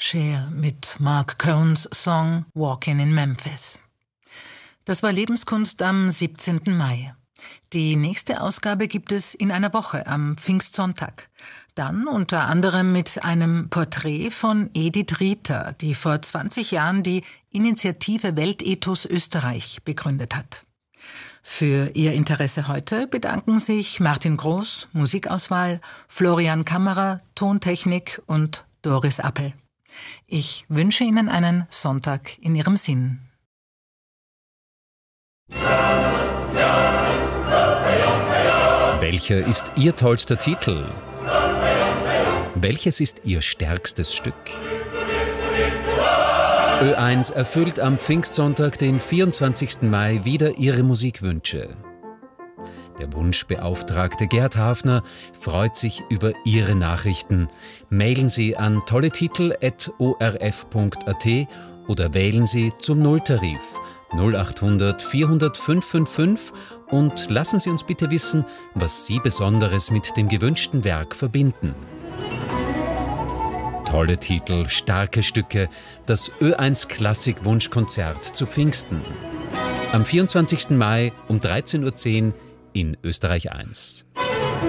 Cher mit Mark Cohns Song Walkin' in Memphis. Das war Lebenskunst am 17. Mai. Die nächste Ausgabe gibt es in einer Woche, am Pfingstsonntag. Dann unter anderem mit einem Porträt von Edith Rieter, die vor 20 Jahren die Initiative Weltethos Österreich begründet hat. Für Ihr Interesse heute bedanken sich Martin Groß, Musikauswahl, Florian Kammerer, Tontechnik und Doris Appel. Ich wünsche Ihnen einen Sonntag in Ihrem Sinn. Welcher ist Ihr tollster Titel? Welches ist Ihr stärkstes Stück? Ö1 erfüllt am Pfingstsonntag, den 24. Mai, wieder Ihre Musikwünsche. Der Wunschbeauftragte Gerd Hafner freut sich über Ihre Nachrichten. Mailen Sie an tolletitel@orf.at oder wählen Sie zum Nulltarif 0800 400 555 und lassen Sie uns bitte wissen, was Sie Besonderes mit dem gewünschten Werk verbinden. Tolle Titel, starke Stücke, das Ö1 Klassik Wunschkonzert zu Pfingsten. Am 24. Mai um 13:10 Uhr in Österreich 1.